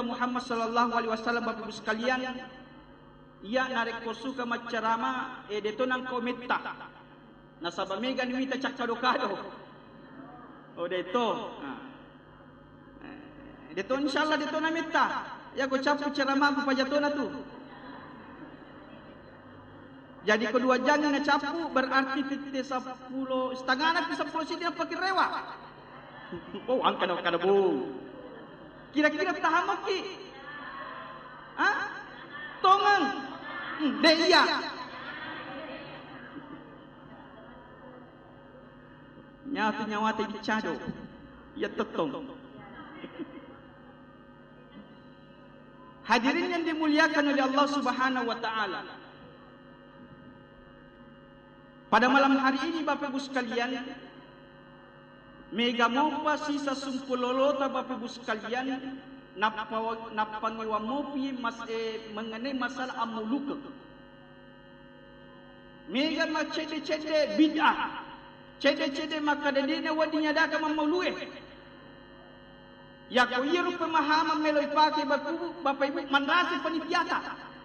Muhammad sallallahu alaihi wasallam Bapak Ibu sekalian, ia narik kosu ka macarama deto nang kometta. Nasaba mega ni mita cakado-kado. Oh deto. Deto insyaallah deto na mita. Ya ko capu ceramah ko pajatona tu. Jadi kedua jangan na capu berarti titik 10 setengah na 10 sini pakai rewa. Oh angka kada bu. Kira-kira taham ki. Tongang. Deia. Nyatu nyawate dicado. Ya tetong. Hadirin yang dimuliakan oleh Allah Subhanahu wa taala. Pada malam hari ini Bapak Ibu sekalian, mega mopa sisa sumpulolota Bapak Ibu sekalian, napangiwa mopi mengenai masalah amuluka. Mega macede-cede bid'ah. Cede-cede maka dadina wadinya daka mamulue. Ya ko yiru pemahaman meloi pakai Bapak Ibu mandrasi panitiata.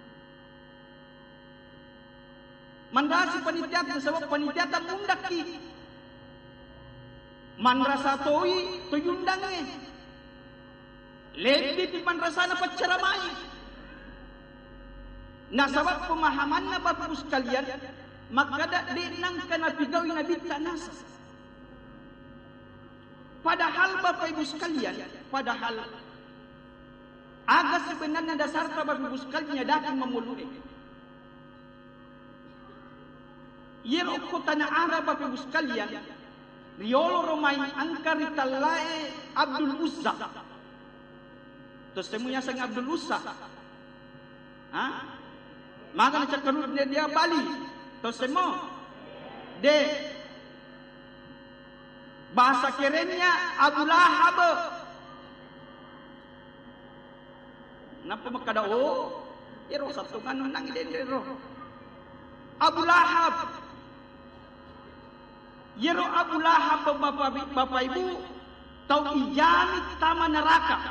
Mandrasi panitiata sebab panitiata mundaki. Mandrasa toi tuyundange. Lebih di mandrasana pacaramai. Nah sebab pemahamannya Bapak Ibu sekalian, maka dak dinangkan apigawi nabi tanasa. Padahal Bapak Ibu sekalian, padahal agak sebenarnya dasar Bapak Ibu sekalian datang memului. Yero kota na Arab Bapak Ibu sekalian, riolo romai angkari talae Abdul Uzza. Terus temunya sang Abdul Uzza. Maka nak cakap dia Bali. Terus temu de bahasa kerennya Abu Lahab. Napa makada iro satu kan nang ide-ide Abu Lahab. Yero Abu Lahab Bapak Ibu tahu ijami tama neraka.